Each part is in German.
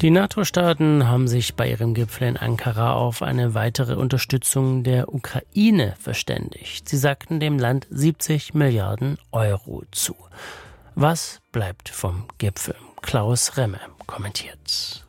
Die NATO-Staaten haben sich bei ihrem Gipfel in Ankara auf eine weitere Unterstützung der Ukraine verständigt. Sie sagten dem Land 70 Milliarden Euro zu. Was bleibt vom Gipfel? Klaus Remme kommentiert.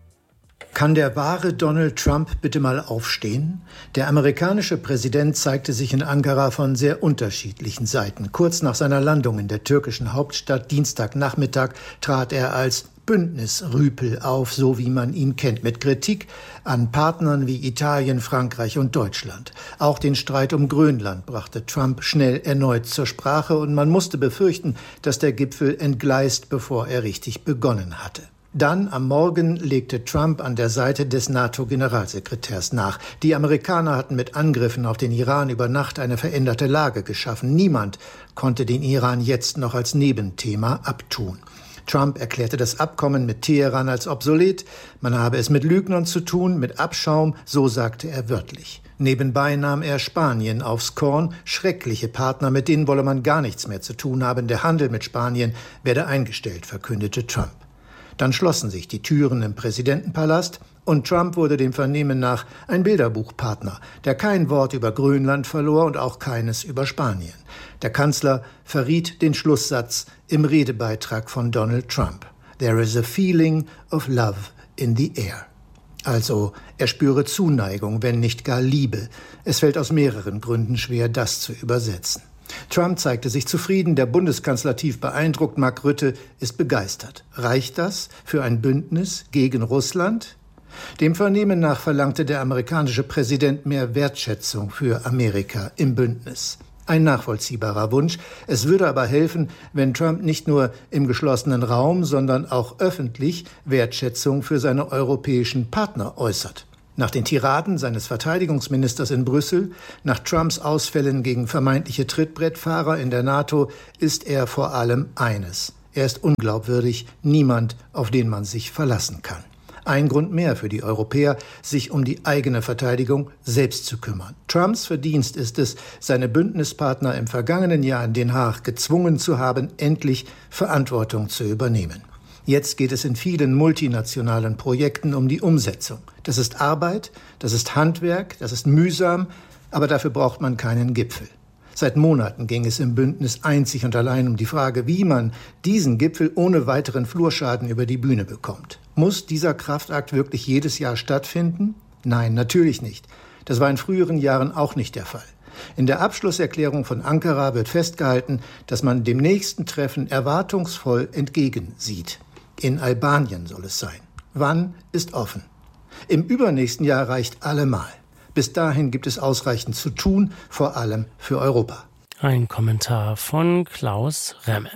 Kann der wahre Donald Trump bitte mal aufstehen? Der amerikanische Präsident zeigte sich in Ankara von sehr unterschiedlichen Seiten. Kurz nach seiner Landung in der türkischen Hauptstadt Dienstagnachmittag trat er als Bündnisrüpel auf, so wie man ihn kennt, mit Kritik an Partnern wie Italien, Frankreich und Deutschland. Auch den Streit um Grönland brachte Trump schnell erneut zur Sprache und man musste befürchten, dass der Gipfel entgleist, bevor er richtig begonnen hatte. Dann am Morgen legte Trump an der Seite des NATO-Generalsekretärs nach. Die Amerikaner hatten mit Angriffen auf den Iran über Nacht eine veränderte Lage geschaffen. Niemand konnte den Iran jetzt noch als Nebenthema abtun. Trump erklärte das Abkommen mit Teheran als obsolet. Man habe es mit Lügnern zu tun, mit Abschaum, so sagte er wörtlich. Nebenbei nahm er Spanien aufs Korn. Schreckliche Partner, mit denen wolle man gar nichts mehr zu tun haben. Der Handel mit Spanien werde eingestellt, verkündete Trump. Dann schlossen sich die Türen im Präsidentenpalast und Trump wurde dem Vernehmen nach ein Bilderbuchpartner, der kein Wort über Grönland verlor und auch keines über Spanien. Der Kanzler verriet den Schlusssatz im Redebeitrag von Donald Trump. There is a feeling of love in the air. Also, er spüre Zuneigung, wenn nicht gar Liebe. Es fällt aus mehreren Gründen schwer, das zu übersetzen. Trump zeigte sich zufrieden, der Bundeskanzler tief beeindruckt, Mark Rutte ist begeistert. Reicht das für ein Bündnis gegen Russland? Dem Vernehmen nach verlangte der amerikanische Präsident mehr Wertschätzung für Amerika im Bündnis. Ein nachvollziehbarer Wunsch. Es würde aber helfen, wenn Trump nicht nur im geschlossenen Raum, sondern auch öffentlich Wertschätzung für seine europäischen Partner äußert. Nach den Tiraden seines Verteidigungsministers in Brüssel, nach Trumps Ausfällen gegen vermeintliche Trittbrettfahrer in der NATO, ist er vor allem eines. Er ist unglaubwürdig, niemand, auf den man sich verlassen kann. Ein Grund mehr für die Europäer, sich um die eigene Verteidigung selbst zu kümmern. Trumps Verdienst ist es, seine Bündnispartner im vergangenen Jahr in Den Haag gezwungen zu haben, endlich Verantwortung zu übernehmen. Jetzt geht es in vielen multinationalen Projekten um die Umsetzung. Das ist Arbeit, das ist Handwerk, das ist mühsam, aber dafür braucht man keinen Gipfel. Seit Monaten ging es im Bündnis einzig und allein um die Frage, wie man diesen Gipfel ohne weiteren Flurschaden über die Bühne bekommt. Muss dieser Kraftakt wirklich jedes Jahr stattfinden? Nein, natürlich nicht. Das war in früheren Jahren auch nicht der Fall. In der Abschlusserklärung von Ankara wird festgehalten, dass man dem nächsten Treffen erwartungsvoll entgegensieht. In Albanien soll es sein. Wann ist offen. Im übernächsten Jahr reicht allemal. Bis dahin gibt es ausreichend zu tun, vor allem für Europa. Ein Kommentar von Klaus Remme.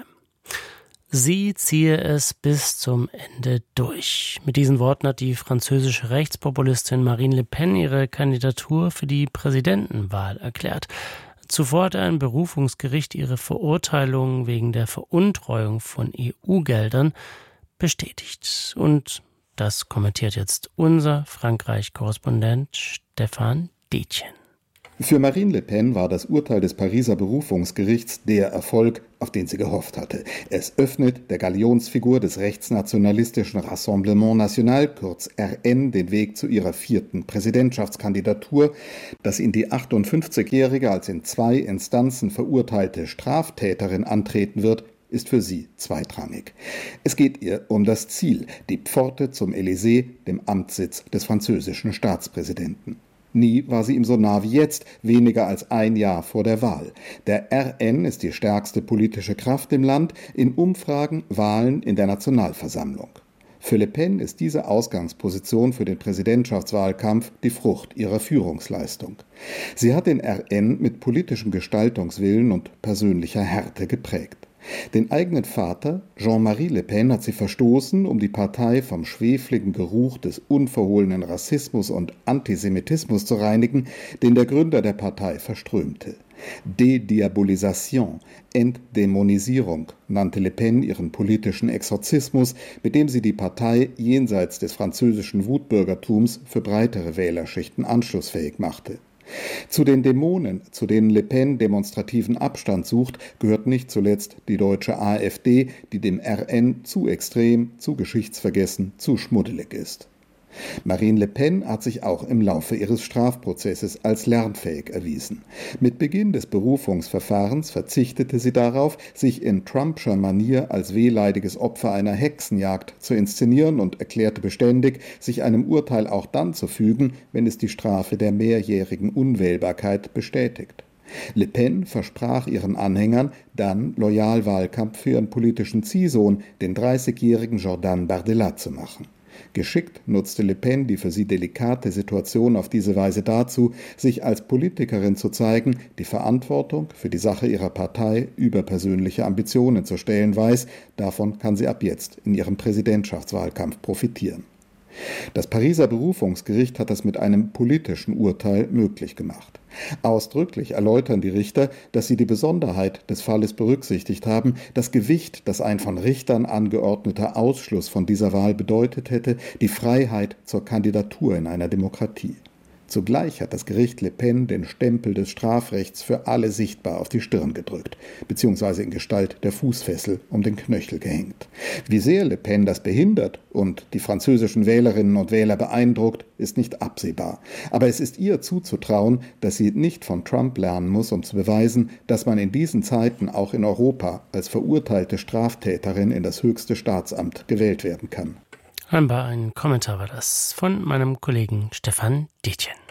Sie ziehe es bis zum Ende durch. Mit diesen Worten hat die französische Rechtspopulistin Marine Le Pen ihre Kandidatur für die Präsidentenwahl erklärt. Zuvor hat ein Berufungsgericht ihre Verurteilung wegen der Veruntreuung von EU-Geldern bestätigt. Und das kommentiert jetzt unser Frankreich-Korrespondent Stefan Detjen. Für Marine Le Pen war das Urteil des Pariser Berufungsgerichts der Erfolg, auf den sie gehofft hatte. Es öffnet der Galionsfigur des rechtsnationalistischen Rassemblement National, kurz RN, den Weg zu ihrer 4. Präsidentschaftskandidatur. Dass ihn die 58-Jährige als in 2 Instanzen verurteilte Straftäterin antreten wird, ist für sie zweitrangig. Es geht ihr um das Ziel, die Pforte zum Élysée, dem Amtssitz des französischen Staatspräsidenten. Nie war sie ihm so nah wie jetzt, weniger als ein Jahr vor der Wahl. Der RN ist die stärkste politische Kraft im Land, in Umfragen, Wahlen, in der Nationalversammlung. Für Le Pen ist diese Ausgangsposition für den Präsidentschaftswahlkampf die Frucht ihrer Führungsleistung. Sie hat den RN mit politischem Gestaltungswillen und persönlicher Härte geprägt. Den eigenen Vater, Jean-Marie Le Pen, hat sie verstoßen, um die Partei vom schwefligen Geruch des unverhohlenen Rassismus und Antisemitismus zu reinigen, den der Gründer der Partei verströmte. Dediabolisation, Entdämonisierung nannte Le Pen ihren politischen Exorzismus, mit dem sie die Partei jenseits des französischen Wutbürgertums für breitere Wählerschichten anschlussfähig machte. Zu den Dämonen, zu denen Le Pen demonstrativen Abstand sucht, gehört nicht zuletzt die deutsche AfD, die dem RN zu extrem, zu geschichtsvergessen, zu schmuddelig ist. Marine Le Pen hat sich auch im Laufe ihres Strafprozesses als lernfähig erwiesen. Mit Beginn des Berufungsverfahrens verzichtete sie darauf, sich in Trumpscher Manier als wehleidiges Opfer einer Hexenjagd zu inszenieren und erklärte beständig, sich einem Urteil auch dann zu fügen, wenn es die Strafe der mehrjährigen Unwählbarkeit bestätigt. Le Pen versprach ihren Anhängern, dann Loyalwahlkampf für ihren politischen Ziehsohn, den 30-jährigen Jordan Bardella, zu machen. Geschickt nutzte Le Pen die für sie delikate Situation auf diese Weise dazu, sich als Politikerin zu zeigen, die Verantwortung für die Sache ihrer Partei über persönliche Ambitionen zu stellen weiß. Davon kann sie ab jetzt in ihrem Präsidentschaftswahlkampf profitieren. Das Pariser Berufungsgericht hat das mit einem politischen Urteil möglich gemacht. Ausdrücklich erläutern die Richter, dass sie die Besonderheit des Falles berücksichtigt haben, das Gewicht, das ein von Richtern angeordneter Ausschluss von dieser Wahl bedeutet hätte, die Freiheit zur Kandidatur in einer Demokratie. Zugleich hat das Gericht Le Pen den Stempel des Strafrechts für alle sichtbar auf die Stirn gedrückt, beziehungsweise in Gestalt der Fußfessel um den Knöchel gehängt. Wie sehr Le Pen das behindert und die französischen Wählerinnen und Wähler beeindruckt, ist nicht absehbar. Aber es ist ihr zuzutrauen, dass sie nicht von Trump lernen muss, um zu beweisen, dass man in diesen Zeiten auch in Europa als verurteilte Straftäterin in das höchste Staatsamt gewählt werden kann. Ein Kommentar war das von meinem Kollegen Stefan Detjen.